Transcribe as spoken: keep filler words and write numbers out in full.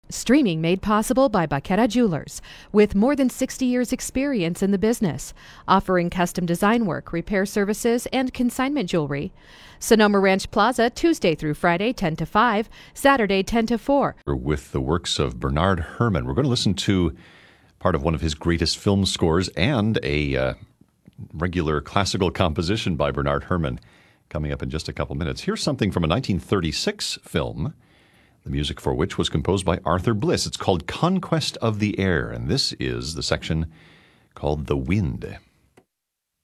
Streaming made possible by Baqueta Jewelers, with more than sixty years experience in the business, offering custom design work, repair services, and consignment jewelry. Sonoma Ranch Plaza, Tuesday through Friday, ten to five, Saturday, ten to four. With the works of Bernard Herrmann. We're going to listen to part of one of his greatest film scores and a uh, regular classical composition by Bernard Herrmann coming up in just a couple minutes. Here's something from a nineteen thirty-six film, the music for which was composed by Arthur Bliss. It's called Conquest of the Air, and this is the section called The Wind.